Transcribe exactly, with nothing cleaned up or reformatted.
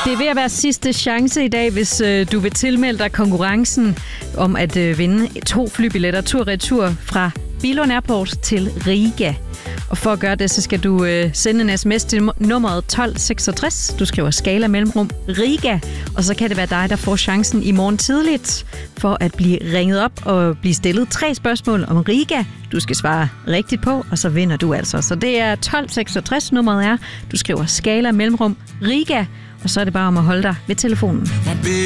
Det er ved at være sidste chance i dag, hvis øh, du vil tilmelde dig konkurrencen om at øh, vinde to flybilletter tur-retur fra Billund Airport til Riga. Og for at gøre det, så skal du øh, sende en sms til nummeret tolv seksogtres. Du skriver skala mellemrum Riga, og så kan det være dig, der får chancen i morgen tidligt for at blive ringet op og blive stillet tre spørgsmål om Riga. Du skal svare rigtigt på, og så vinder du altså. Så det er tolv seksogtres, nummeret er. Du skriver skala mellemrum Riga, og så er det bare om at holde dig ved telefonen.